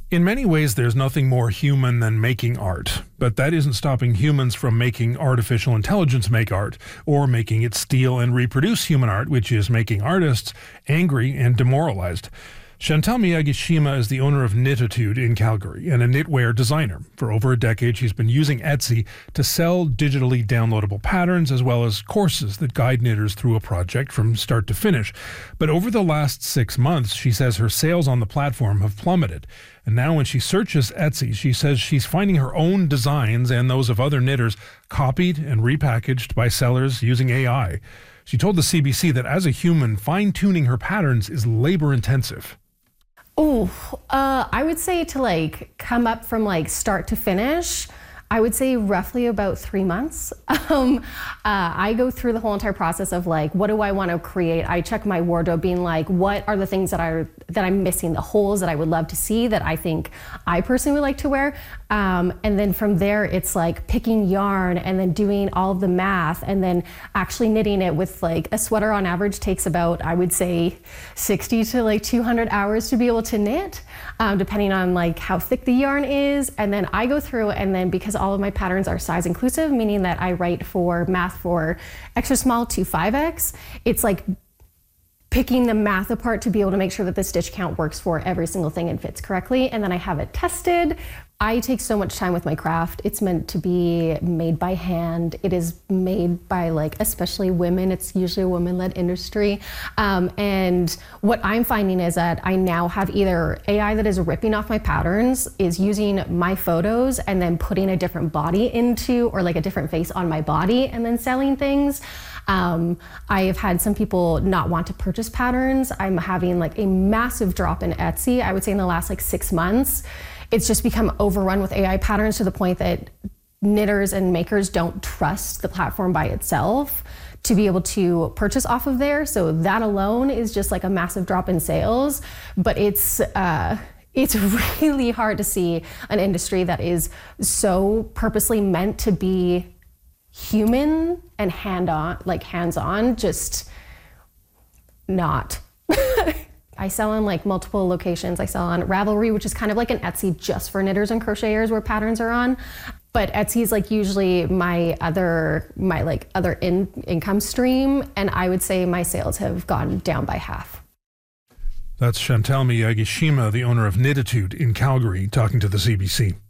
In many ways, there's nothing more human than making art, but that isn't stopping humans from making artificial intelligence make art, or making it steal and reproduce human art, which is making artists angry and demoralized. Chantal Miyagi-Shima is the owner of Knititude in Calgary and a knitwear designer. For over a decade, she's been using Etsy to sell digitally downloadable patterns as well as courses that guide knitters through a project from start to finish. But over the last 6 months, she says her sales on the platform have plummeted. And now when she searches Etsy, she says she's finding her own designs and those of other knitters copied and repackaged by sellers using AI. She told the CBC that as a human, fine-tuning her patterns is labor-intensive. I would say to come up from start to finish, I would say roughly about 3 months. I go through the whole entire process of what do I want to create? I check my wardrobe being what are the things that I'm missing, the holes that I would love to see that I think I personally would like to wear. And then from there, it's picking yarn and then doing all of the math and then actually knitting it with a sweater on average takes about, I would say 60 to 200 hours to be able to knit, depending on how thick the yarn is. And then I go through and then because all of my patterns are size inclusive, meaning that I write for math for extra small to 5X. It's picking the math apart to be able to make sure that the stitch count works for every single thing and fits correctly. And then I have it tested. I take so much time with my craft. It's meant to be made by hand. It is made by especially women. It's usually a women-led industry. And what I'm finding is that I now have either AI that is ripping off my patterns, is using my photos and then putting a different body into, or a different face on my body and then selling things. I have had some people not want to purchase patterns. I'm having a massive drop in Etsy. I would say in the last 6 months. It's just become overrun with AI patterns to the point that knitters and makers don't trust the platform by itself to be able to purchase off of there. So that alone is just a massive drop in sales. But it's really hard to see an industry that is so purposely meant to be human and hands-on, just not. I sell in multiple locations. I sell on Ravelry, which is kind of like an Etsy just for knitters and crocheters where patterns are on. But Etsy is usually my other income stream. And I would say my sales have gone down by half. That's Chantal Miyagi-Shima, the owner of Knititude in Calgary, talking to the CBC.